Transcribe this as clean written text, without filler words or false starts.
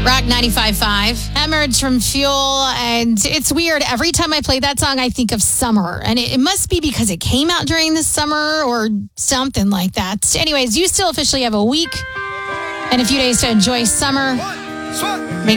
Rock 95.5. Emerge from Fuel. And it's weird. Every time I play that song, I think of summer. And it must be because it came out during the summer or something like that. Anyways, you still officially have a week and a few days to enjoy summer.